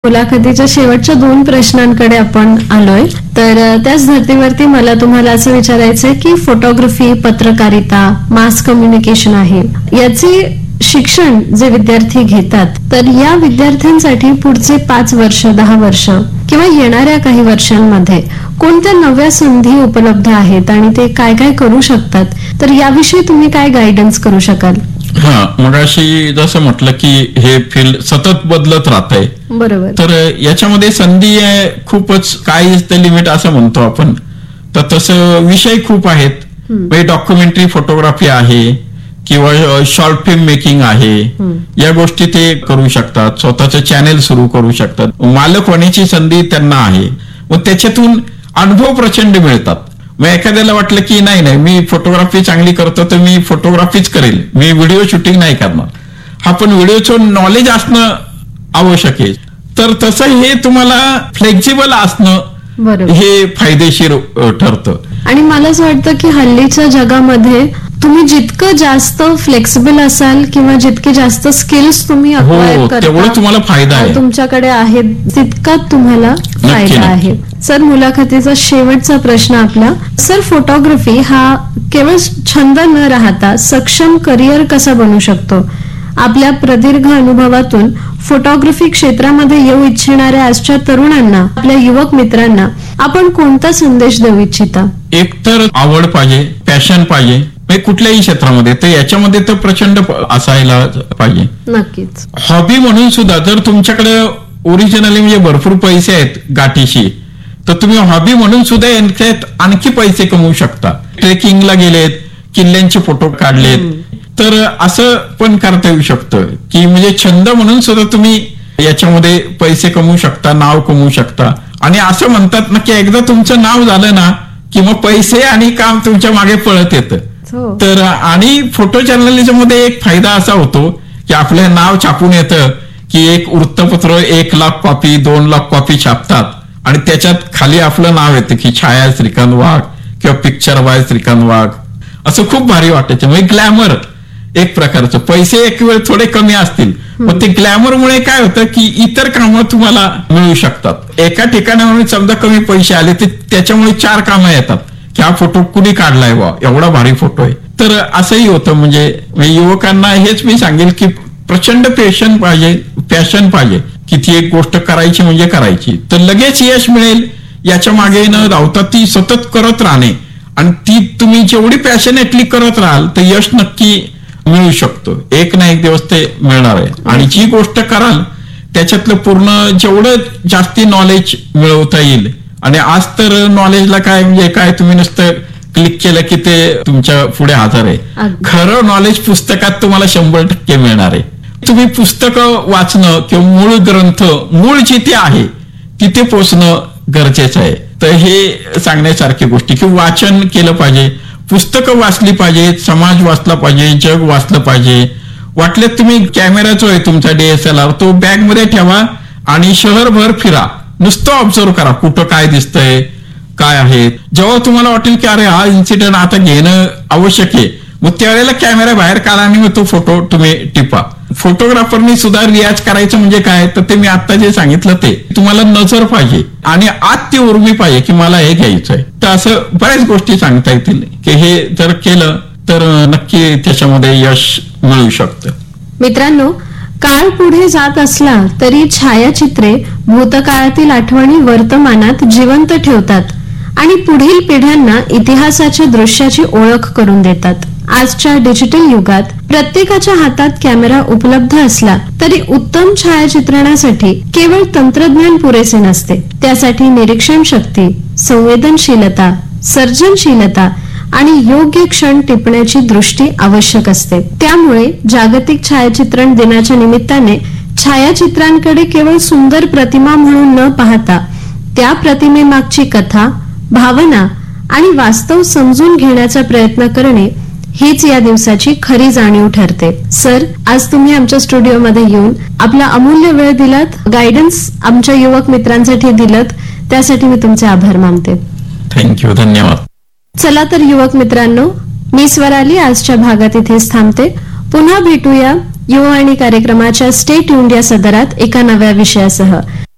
मुलाखतीच्या शेवटच्या 2 प्रश्नांकडे आपण आलोय. तर त्याच धर्तीवरती मला तुम्हाला असं विचारायचंय की फोटोग्राफी, पत्रकारिता, मास कम्युनिकेशन आहे, याचे शिक्षण जे विद्यार्थी घेतात, तर या विद्यार्थ्यांसाठी पुढचे 5 वर्ष, 10 वर्ष किंवा येणाऱ्या काही वर्षांमध्ये कोणत्या नव्या संधी उपलब्ध आहेत आणि ते काय काय करू शकतात, तर याविषयी तुम्ही काय गायडन्स करू शकाल? मगाशी जसं म्हटलं की हे फील्ड सतत बदलत राहत आहे. बरोबर. तर याच्यामध्ये संधी खूपच, काय इज द लिमिट असं म्हणतो आपण, तर तसं विषय खूप आहेत. डॉक्युमेंटरी फोटोग्राफी आहे किंवा शॉर्ट फिल्म मेकिंग आहे, या गोष्टी ते करू शकतात. स्वतःचं चॅनेल सुरू करू शकतात. मालक होण्याची संधी त्यांना आहे. मग त्याच्यातून अनुभव प्रचंड मिळतात. मग एखाद्याला वाटलं की नाही मी फोटोग्राफी चांगली करतो तर मी फोटोग्राफीच करेल, मी व्हिडिओ शूटिंग नाही करणार. हा पण व्हिडिओचं नॉलेज असणं आवश्यक आहे. तर तसं हे तुम्हाला फ्लेक्झिबल असणं हे फायदेशीर ठरतं. आणि मला असं वाटतं की हल्लीच्या जगामध्ये तुम्ही जितकं जास्त फ्लेक्सिबल असाल किंवा जितके जास्त स्किल्स तुम्ही अक्वायर करता, तेवढं तुम्हाला फायदा आहे, तुमच्याकडे आहे तितका तुम्हाला फायदा आहे. सर, मुलाखतीचा शेवटचा प्रश्न आपला. सर, फोटोग्राफी हा केवळ छंद न राहता सक्षम करिअर कसा बनू शकतो? आपल्या प्रदीर्घ अनुभवातून फोटोग्राफी क्षेत्रामध्ये येऊ इच्छिणाऱ्या आजच्या तरुणांना, आपल्या युवक मित्रांना आपण कोणता संदेश देऊ इच्छिता? एकतर आवड पाहिजे, पॅशन पाहिजे कुठल्याही क्षेत्रामध्ये, तर याच्यामध्ये तर प्रचंड असायला पाहिजे. नक्कीच. हॉबी म्हणून सुद्धा जर तुमच्याकडे ओरिजिनली म्हणजे भरपूर पैसे आहेत गाठीशी, तर तुम्ही हॉबी म्हणून सुद्धा यांच्यात आणखी पैसे कमवू शकता. ट्रेकिंगला गेलेत, किल्ल्यांचे फोटो काढलेत, तर असं पण करता येऊ शकतं की म्हणजे छंद म्हणून सुद्धा तुम्ही याच्यामध्ये पैसे कमवू शकता, नाव कमवू शकता. आणि असं म्हणतात ना की एकदा तुमचं नाव झालं ना की मग पैसे आणि काम तुमच्या मागे पळत येतं. तर आणि फोटो जर्नलिझम मध्ये एक फायदा असा होतो की आपलं नाव छापून येतं की एक वृत्तपत्र 1 लाख कॉपी, 2 लाख कॉपी छापतात आणि त्याच्यात खाली आपलं नाव येतं की छाया श्रीकांत वाघ किंवा पिक्चर बाय श्रीकांत वाघ. असं खूप भारी वाटायचं. म्हणजे ग्लॅमर एक प्रकारचं. पैसे एक वेळ थोडे कमी असतील, पण ते ग्लॅमरमुळे काय होतं की इतर कामं तुम्हाला मिळू शकतात. एका ठिकाणावरून समजा कमी पैसे आले तर त्याच्यामुळे 4 कामं येतात की हा फोटो कुणी काढलाय, वा एवढा भारी फोटो आहे. तर असंही होतं. म्हणजे युवकांना हेच मी सांगेल की प्रचंड पॅशन पाहिजे की ती एक गोष्ट करायची म्हणजे करायची, तर लगेच यश मिळेल याच्या मागे न धावता ती सतत करत राहणे, आणि ती तुम्ही जेवढी पॅशनेटली करत राहाल तर यश नक्की मिळू शकतो. एक ना एक दिवस ते मिळणार आहे. आणि जी गोष्ट कराल त्याच्यातलं पूर्ण जेवढं जास्ती नॉलेज मिळवता येईल. आणि आज तर नॉलेजला काय म्हणजे काय, तुम्ही नुसतं क्लिक केलं की ते तुमच्या पुढे हजर आहे. खरं नॉलेज पुस्तकात तुम्हाला 100% मिळणार आहे. तुम्ही पुस्तकं वाचणं किंवा मूळ ग्रंथ, मूळ जिथे आहे तिथे पोहोचणं गरजेचं आहे. तर हे सांगण्यासारखी गोष्टी की वाचन केलं पाहिजे, पुस्तकं वाचली पाहिजे, समाज वाचला पाहिजे, जग वाचलं पाहिजे. वाटले तुम्ही कॅमेरा जो आहे तुमचा DSLR तो बॅगमध्ये ठेवा आणि शहरभर फिरा, नुसतं ऑब्झर्व करा कुठं काय दिसतंय, काय आहे. जेव्हा तुम्हाला वाटेल की अरे हा इन्सिडेंट आता घेणं आवश्यक आहे, मग त्यावेळेला कॅमेरा बाहेर काढा आणि मग तो फोटो तुम्ही टिपा. फोटोग्राफरनी सुद्धा रियाज करायचं म्हणजे काय, तर ते मी आता जे सांगितलं ते तुम्हाला नजर पाहिजे आणि आत ती उर्मी पाहिजे की मला हे घ्यायचंय. तर असं बऱ्याच गोष्टी सांगता येतील की हे जर केलं तर नक्की त्याच्यामध्ये यश मिळू शकतं. मित्रांनो, काळ पुढे जात असला तरी छायाचित्रे भूतकाळातील आठवणी वर्तमानात जिवंत ठेवतात आणि पुढील पिढ्यांना इतिहासाच्या दृश्याची ओळख करून देतात. आजच्या डिजिटल युगात प्रत्येकाच्या हातात कॅमेरा उपलब्ध असला तरी उत्तम छायाचित्रणासाठी केवळ तंत्रज्ञान पुरेसे नसते. त्यासाठी निरीक्षण शक्ती, संवेदनशीलता, सर्जनशीलता आणि योग्य क्षण टिपण्याची दृष्टी आवश्यक असते. त्यामुळे जागतिक छायाचित्रण दिनाच्या निमित्ताने छायाचित्रांकडे केवळ सुंदर प्रतिमा म्हणून न पाहता त्या प्रतिमेमागची कथा, भावना आणि वास्तव समजून घेण्याचा प्रयत्न करणे हीच या दिवसाची खरी जाणीव ठरते. सर, आज तुम्ही आमच्या स्टुडिओमध्ये येऊन आपला अमूल्य वेळ दिलात, गायडन्स आमच्या युवक मित्रांसाठी दिलत, त्यासाठी मी तुमचे आभार मानते. थँक्यू, धन्यवाद. चला तर युवक मित्रांनो, मी स्वराली आजच्या भागात इथेच थांबते. पुन्हा भेटूया युवावाणी कार्यक्रमाच्या स्टे ट्यून्ड या सदरात एका नव्या विषयासह.